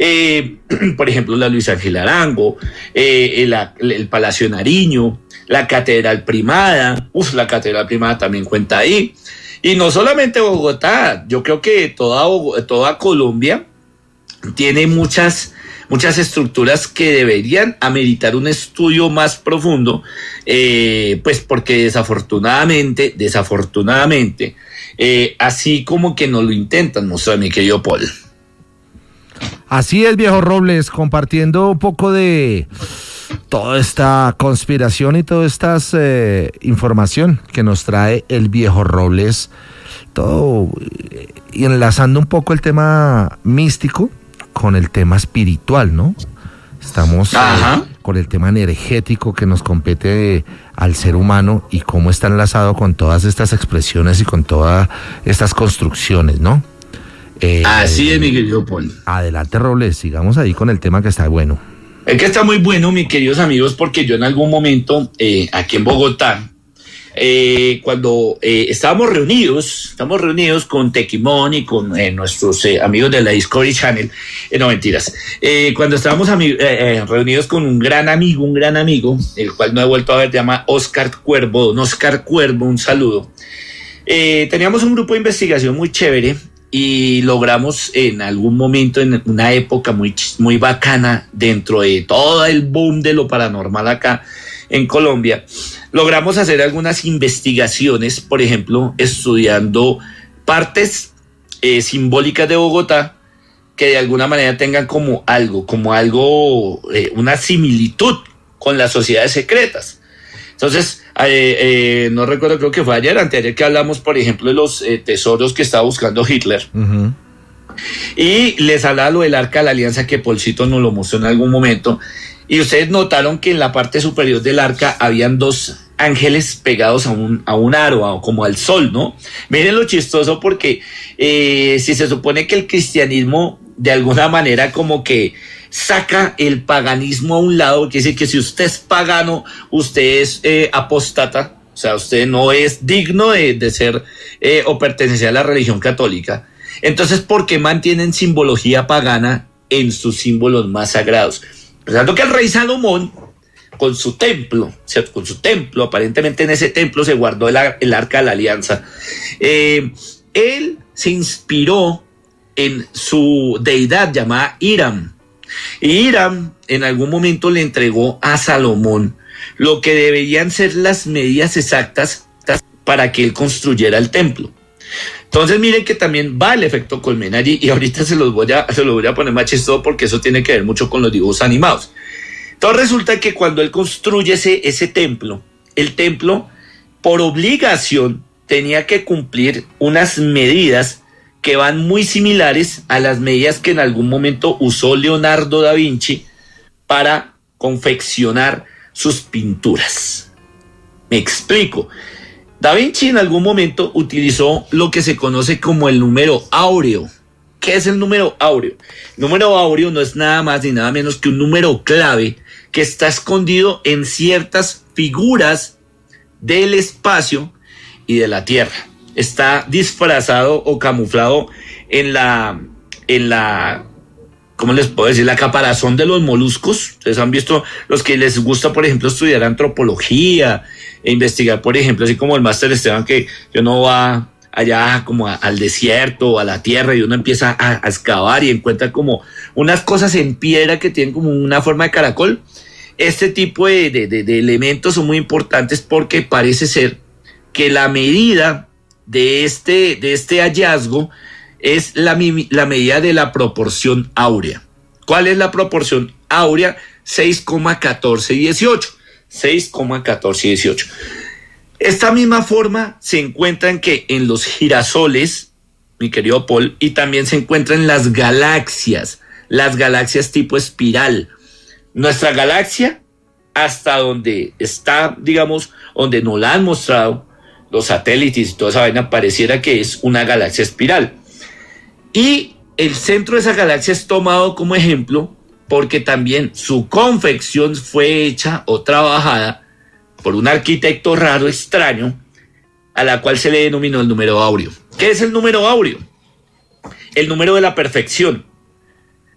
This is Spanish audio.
Por ejemplo, la Luis Ángel Arango, el Palacio de Nariño, la Catedral Primada. La Catedral Primada también cuenta ahí. Y no solamente Bogotá, yo creo que toda Colombia tiene muchas estructuras que deberían ameritar un estudio más profundo, pues porque desafortunadamente, así como que nos lo intentan mostrar, mi querido Paul. Así es, viejo Robles, compartiendo un poco de toda esta conspiración y toda esta información que nos trae el viejo Robles, todo, y enlazando un poco el tema místico con el tema espiritual, ¿no? Estamos con el tema energético que nos compete al ser humano y cómo está enlazado con todas estas expresiones y con todas estas construcciones, ¿no? Así es, mi querido Paul. Adelante, Robles, sigamos ahí con el tema que está bueno. Es que está muy bueno, mis queridos amigos, porque yo en algún momento, aquí en Bogotá, cuando estamos reunidos con Tequimón y con nuestros amigos de la Discovery Channel, no mentiras, cuando estábamos reunidos con un gran amigo, el cual no he vuelto a ver, se llama Oscar Cuervo, un saludo. Teníamos un grupo de investigación muy chévere y logramos en algún momento, en una época muy bacana, dentro de todo el boom de lo paranormal acá en Colombia, logramos hacer algunas investigaciones, por ejemplo, estudiando partes simbólicas de Bogotá que de alguna manera tengan como algo, una similitud con las sociedades secretas. Entonces, no recuerdo, creo que fue anteayer que hablamos, por ejemplo, de los tesoros que estaba buscando Hitler. Uh-huh. Y les hablaba lo del Arca de la Alianza, que Polcito nos lo mostró en algún momento. Y ustedes notaron que en la parte superior del arca habían dos ángeles pegados a un aro, como al sol, ¿no? Miren lo chistoso, porque si se supone que el cristianismo de alguna manera como que saca el paganismo a un lado, que dice que si usted es pagano, usted es apóstata, o sea, usted no es digno de ser o pertenecer a la religión católica. Entonces, ¿por qué mantienen simbología pagana en sus símbolos más sagrados? Pensando que el rey Salomón, con su templo, aparentemente en ese templo se guardó el Arca de la Alianza, él se inspiró en su deidad llamada Hiram. Y Hiram en algún momento le entregó a Salomón lo que deberían ser las medidas exactas para que él construyera el templo. Entonces miren que también va el efecto colmena allí, y ahorita se los voy a poner más chistoso porque eso tiene que ver mucho con los dibujos animados. Entonces resulta que cuando él construye ese templo, el templo por obligación tenía que cumplir unas medidas que van muy similares a las medidas que en algún momento usó Leonardo da Vinci para confeccionar sus pinturas. Me explico. Da Vinci en algún momento utilizó lo que se conoce como el número áureo. ¿Qué es el número áureo? El número áureo no es nada más ni nada menos que un número clave que está escondido en ciertas figuras del espacio y de la Tierra. Está disfrazado o camuflado en la, ¿cómo les puedo decir? La caparazón de los moluscos. Ustedes han visto, los que les gusta, por ejemplo, estudiar antropología e investigar, por ejemplo, así como el máster Esteban, que uno va allá como al desierto o a la tierra y uno empieza a excavar y encuentra como unas cosas en piedra que tienen como una forma de caracol. Este tipo de elementos son muy importantes porque parece ser que la medida de este hallazgo es la medida de la proporción áurea. ¿Cuál es la proporción áurea? 6,1418. 6,1418. Esta misma forma se encuentra en los girasoles, mi querido Paul, y también se encuentra en las galaxias tipo espiral. Nuestra galaxia, hasta donde está, digamos, donde nos la han mostrado los satélites y toda esa vaina, pareciera que es una galaxia espiral. Y el centro de esa galaxia es tomado como ejemplo porque también su confección fue hecha o trabajada por un arquitecto raro, extraño, a la cual se le denominó el número áureo. ¿Qué es el número áureo? El número de la perfección.